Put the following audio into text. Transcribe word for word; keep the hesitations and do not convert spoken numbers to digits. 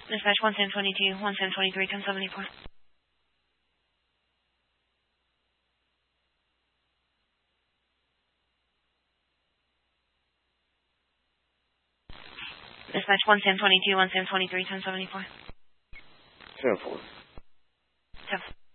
Dispatch one seven twenty-two, one seven twenty-three, ten seventy-four. Dispatch one seven twenty-two, one seven twenty-three, ten seventy-four. ten four. ten four.